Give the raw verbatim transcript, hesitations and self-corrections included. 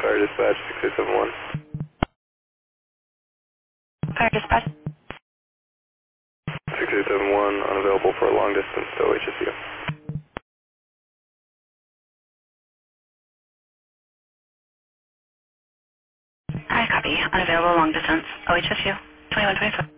Fire Dispatch six eight seven one. Fire dispatch. six eight seven one, unavailable for a long distance to O H S U. Alright, copy. Unavailable long distance. O H S U. twenty-one twenty-four.